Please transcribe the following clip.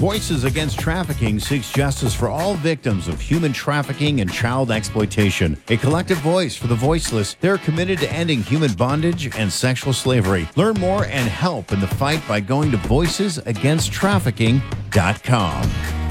Voices Against Trafficking seeks justice for all victims of human trafficking and child exploitation. A collective voice for the voiceless. They're committed to ending human bondage and sexual slavery. Learn more and help in the fight by going to voicesagainsttrafficking.com.